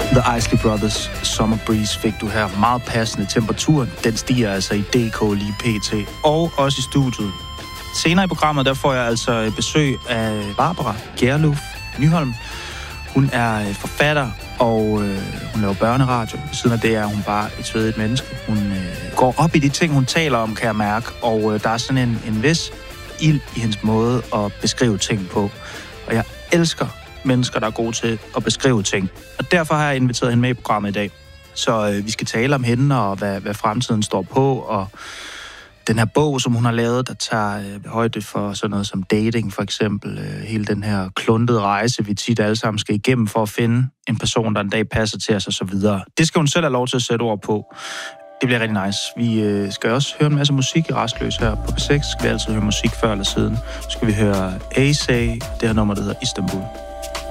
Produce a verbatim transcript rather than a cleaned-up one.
The Isley Brothers Summer Breeze fik du her. Meget passende. Temperaturen, den stiger altså i D K lige pt. Og også i studiet. Senere i programmet, der får jeg altså besøg af Barbara Gjerluf Nyholm. Hun er forfatter, og øh, hun laver børneradio. Ved siden af det er hun bare et svedigt menneske. Hun øh, går op i de ting, hun taler om, kan jeg mærke. Og øh, der er sådan en, en vis ild i hendes måde at beskrive ting på. Og jeg elsker mennesker, der er gode til at beskrive ting. Og derfor har jeg inviteret hende med i programmet i dag. Så øh, vi skal tale om hende, og hvad, hvad fremtiden står på, og den her bog, som hun har lavet, der tager øh, højde for sådan noget som dating, for eksempel. Øh, hele den her kluntede rejse, vi tit alle sammen skal igennem for at finde en person, der en dag passer til os, og så videre. Det skal hun selv have lov til at sætte ord på. Det bliver rigtig nice. Vi øh, skal også høre en masse musik i Rastløs her på P seks. Skal vi altid høre musik før eller siden. Så skal vi høre A S A, det her nummer, der hedder Istanbul.